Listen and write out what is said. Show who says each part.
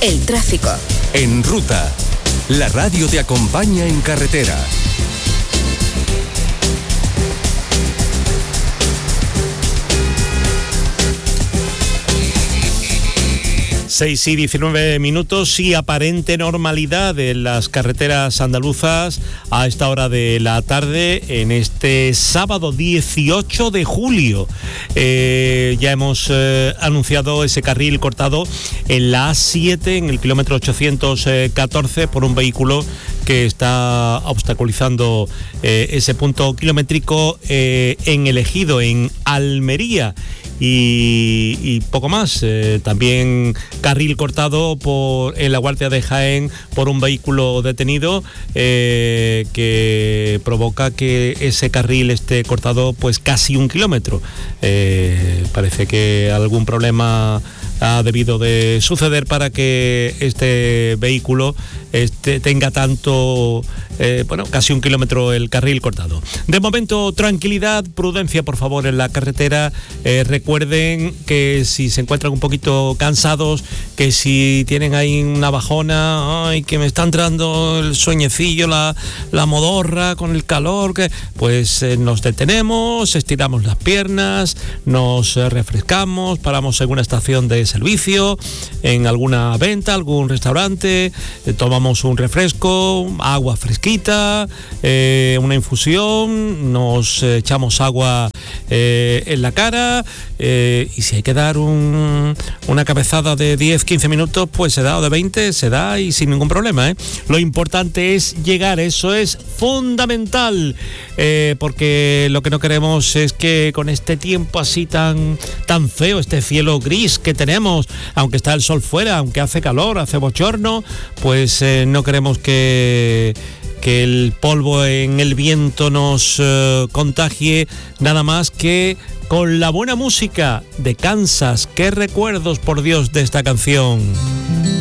Speaker 1: El tráfico.
Speaker 2: En Ruta, la radio te acompaña en carretera.
Speaker 3: 6:19 y aparente normalidad en las carreteras andaluzas a esta hora de la tarde en este sábado 18 de julio. Ya hemos anunciado ese carril cortado en la A7 en el kilómetro 814 por un vehículo que está obstaculizando ese punto kilométrico en el Ejido, en Almería. Y poco más, también carril cortado en la Guardia de Jaén por un vehículo detenido que provoca que ese carril esté cortado pues casi 1 kilómetro. Parece que algún problema ha debido de suceder para que este vehículo tenga tanto, casi 1 kilómetro el carril cortado. De momento, tranquilidad, prudencia, por favor, en la carretera. Recuerden que si se encuentran un poquito cansados, que si tienen ahí una bajona, ay, que me está entrando el sueñecillo, la modorra con el calor, pues nos detenemos, estiramos las piernas, nos refrescamos, paramos en una estación de servicio, en alguna venta, algún restaurante, tomamos un refresco, agua fresquita, una infusión, nos echamos agua en la cara, y si hay que dar una cabezada de 10-15 minutos, pues se da, o de 20 se da, y sin ningún problema, Lo importante es llegar, eso es fundamental, porque lo que no queremos es que con este tiempo así tan feo, este cielo gris que tenemos, aunque está el sol fuera, aunque hace calor, hace bochorno, pues no queremos que el polvo en el viento nos contagie, nada más que con la buena música de Kansas. Qué recuerdos, por Dios, de esta canción.